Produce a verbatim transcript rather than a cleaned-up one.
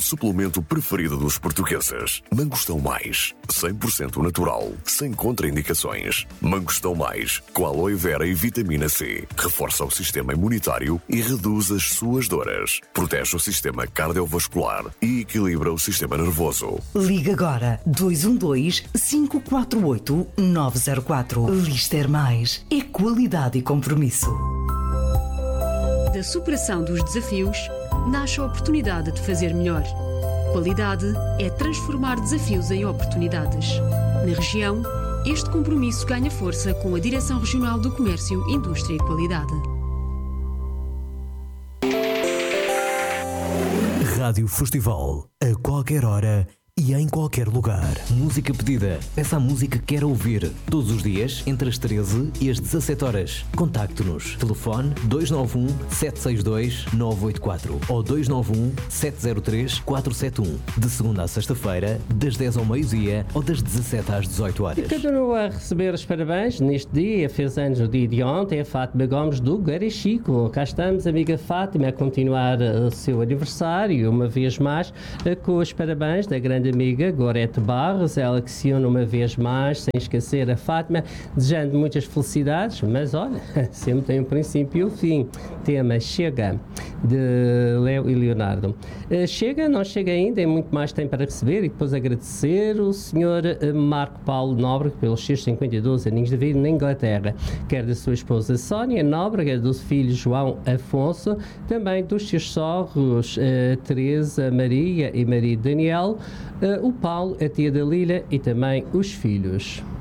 suplemento preferido dos portugueses. Mangostão Mais, cem por cento natural, sem contraindicações. Mangostão Mais, com aloe vera e vitamina C. Reforça o sistema imunitário e reduz as suas dores. Protege o sistema cardiovascular e equilibra o sistema nervoso. Liga agora dois um dois, cinco quatro oito, nove zero quatro. Lister Mais é qualidade e compromisso. Da superação dos desafios, nasce a oportunidade de fazer melhor. Qualidade é transformar desafios em oportunidades. Na região, este compromisso ganha força com a Direção Regional do Comércio, Indústria e Qualidade. Rádio Festival, a qualquer hora e em qualquer lugar. Música pedida. Peça a música que quer ouvir. Todos os dias, entre as treze e as dezassete horas. Contacte-nos. Telefone dois nove um, sete seis dois, nove oito quatro ou dois nove um, sete zero três, quatro sete um. De segunda a sexta-feira, das dez ao meio-dia ou das dezassete às dezoito horas. E continuo a receber os parabéns neste dia. Fez anos no dia de ontem a Fátima Gomes do Garechico. Cá estamos, amiga Fátima, a continuar o seu aniversário, uma vez mais, com os parabéns da grande amiga Gorete Barros, ela que se une uma vez mais, sem esquecer a Fátima, desejando muitas felicidades, mas olha, sempre tem um princípio e um fim. Tema Chega, de Léo e Leonardo. Uh, chega, não chega ainda, é muito mais tem para receber, e depois agradecer o senhor Marco Paulo Nóbrega pelos seus cinquenta e dois aninhos de vida na Inglaterra, quer da sua esposa Sónia Nóbrega, do filho João Afonso, também dos seus sogros uh, Teresa, Maria e Maria Daniel, Uh, o Paulo, a tia da Lília e também os filhos.